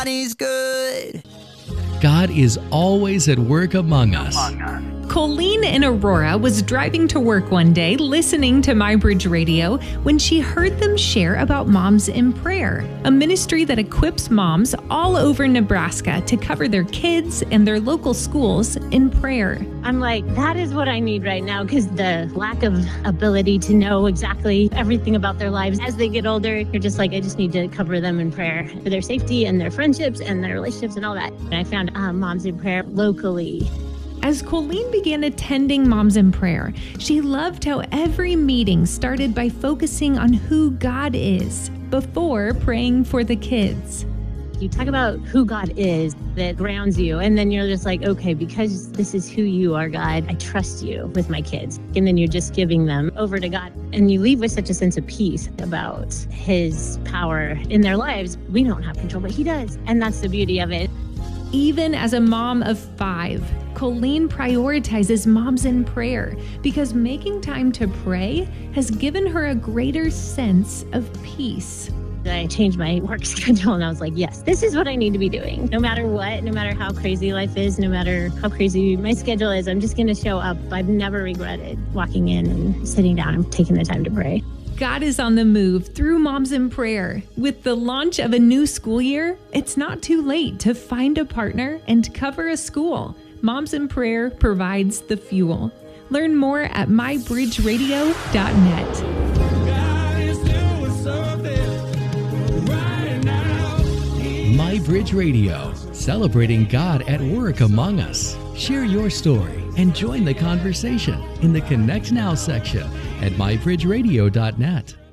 God is good. God is always at work among us. Colleen in Aurora was driving to work one day listening to MyBridge Radio when she heard them share about Moms in Prayer, a ministry that equips moms all over Nebraska to cover their kids and their local schools in prayer. I'm like, that is what I need right now, because the lack of ability to know exactly everything about their lives as they get older, you're just like, I just need to cover them in prayer for their safety and their friendships and their relationships and all that. And I found Moms in Prayer locally. As Colleen began attending Moms in Prayer, she loved how every meeting started by focusing on who God is before praying for the kids. You talk about who God is, that grounds you, and then you're just like, okay, because this is who you are, God, I trust you with my kids. And then you're just giving them over to God. And you leave with such a sense of peace about his power in their lives. We don't have control, but he does. And that's the beauty of it. Even as a mom of 5, Colleen prioritizes Moms in Prayer because making time to pray has given her a greater sense of peace. I changed my work schedule and I was like, yes, this is what I need to be doing. No matter what, no matter how crazy life is, no matter how crazy my schedule is, I'm just going to show up. I've never regretted walking in and sitting down and taking the time to pray. God is on the move through Moms in Prayer. With the launch of a new school year, it's not too late to find a partner and cover a school. Moms in Prayer provides the fuel. Learn more at mybridgeradio.net. MyBridge Radio, celebrating God at work among us. Share your story and join the conversation in the Connect Now section at mybridgeradio.net.